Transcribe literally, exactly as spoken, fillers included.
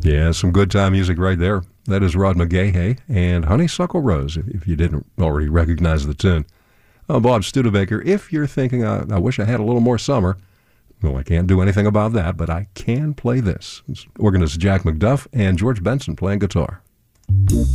Yeah, some good time music right there. That is Rod McGahey and Honeysuckle Rose, if, if you didn't already recognize the tune. I'm Bob Studebaker. If you're thinking, I, I wish I had a little more summer, well, I can't do anything about that, but I can play this. It's organist Jack McDuff and George Benson playing guitar.